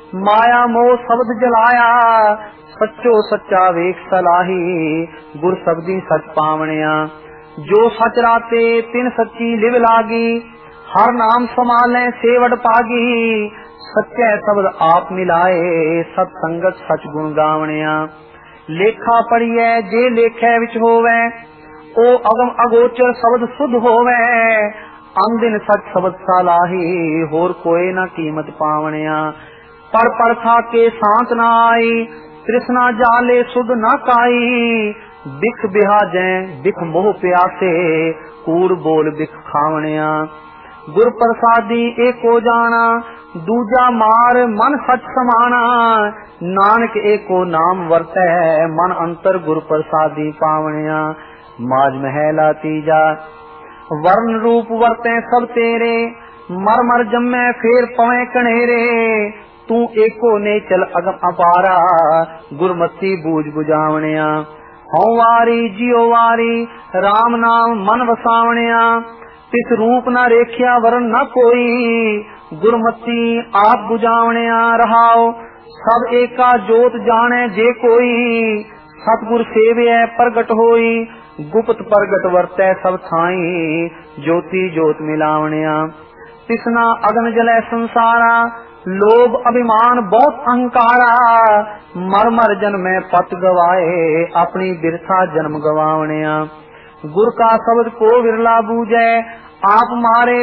माया मोह शब्द जलाया, सच्चो सच्चा वेख सलाही, गुर शब्दी सच पावणिया। जो सच राते तिन सच्ची लिव लागी, हर नाम समाले सेवड़ पागी। सच्चे शब्द आप मिलाए, सत्संगत सच गुण गावणिया। लेखा पढ़िए जे लेखे विच होवे, ओ अगम अगोचर शब्द शुद्ध होवे। अंदिन सच शब्द सलाही, होर कोई न कीमत पावणिया। पढ़ पढ़ थाके शांत न आई, तृष्णा जाले सुध न काई। बिख बिहाजे बिख मोह प्यासे, कूड़ बोल बिख खावणिया। गुर प्रसादी एको जाना, दूजा मार मन सच समाना। नानक एको नाम वरतै, मन अंतर गुर प्रसादी पावणिया। माज महला तीजा, वर्ण रूप वरते सब तेरे। मर मर जम्मे फेर पवे कनेरे। तू एको ने चल अगम अपारा, गुरमती बूझ बुझावणिया। हऊं वारी जियो वारी, राम नाम मन वसावणिया। तिस रूप न रेखिया वरण न कोई, गुरमती आप बुझावणिया। रहाओ सब एका जोत जाने जे कोई, सतगुर सेवै प्रगट होई। गुप्त प्रगट वरतै सब थाई, ज्योति जोत मिलावणिया। तिसना अगन जलै संसारा, लोभ अभिमान बहुत अहंकारा। मर मर जन्मे पत गवाए, अपनी बिरसा जन्म गवावणिया। गुर का शब्द को विरला बूझे, आप मारे